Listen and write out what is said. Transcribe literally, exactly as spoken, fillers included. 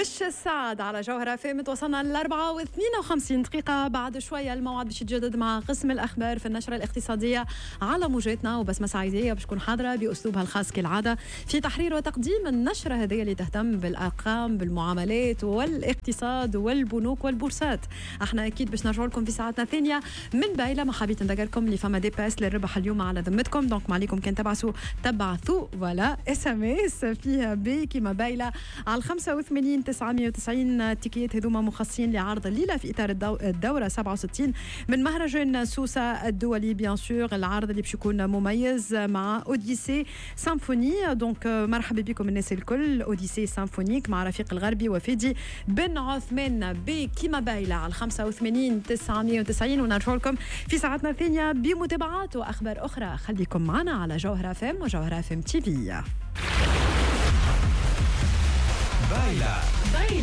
وش السعد على جوهرة فيمت. وصلنا للأربعة واثنين وخمسين دقيقة. بعد شوية الموعد باش يتجدد مع قسم الأخبار في النشرة الاقتصادية على موجتنا، وبسمة سعيدية باش تكون حاضرة بأسلوبها الخاص كالعادة في تحرير وتقديم النشرة هذه اللي تهتم بالأرقام بالمعاملات والاقتصاد والبنوك والبورصات. احنا أكيد باش نرجع لكم في ساعتنا الثانية من بايلة. ما حبيت نذكركم اللي فما دي باس للربح اليوم على ذمتكم، دونك ما عليكم كان تبعثوا تبعثوا ولا اس ام اس فيها بي كيما بايلة على خمسة وثمانين تسعمية وتسعين. التيكيات هذوما مخصصين لعرض الليلة في إطار الدو... الدورة سبعة وستين من مهرجان سوسة الدولي. بيان سور العرض اللي باش يكون مميز مع أوديسي سيمفوني. دونك مرحبا بكم الناس الكل. أوديسي سيمفونيك مع رفيق الغربي وفادي بن عثمان بي كيما بايلة على خمسة وثمانين تسعمية وتسعين. ونرجع لكم في ساعتنا الثانية بمتابعات وأخبار أخرى. خليكم معنا على جوهرة فم وجوهرة فم تي في. بايلة بايلة